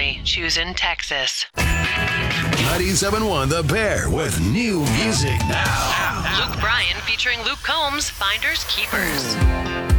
family. Choose in Texas. 97.1 The Bear with new music now. Luke Bryan featuring Luke Combs, Finders Keepers.